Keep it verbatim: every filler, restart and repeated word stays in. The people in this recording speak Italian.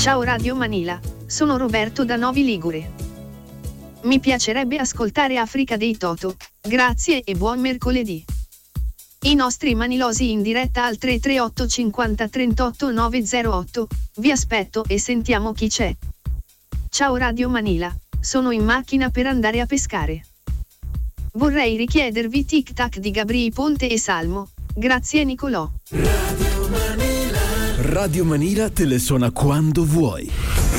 Ciao Radio Manila, sono Roberto da Novi Ligure. Mi piacerebbe ascoltare Africa dei Toto, grazie e buon mercoledì. I nostri manilosi in diretta al tre tre otto cinquanta trentotto novecentootto, vi aspetto e sentiamo chi c'è. Ciao Radio Manila, sono in macchina per andare a pescare. Vorrei richiedervi Tic Tac di Gabri Ponte e Salmo, grazie Nicolò. Radio Manila. Radio Manila te le suona quando vuoi.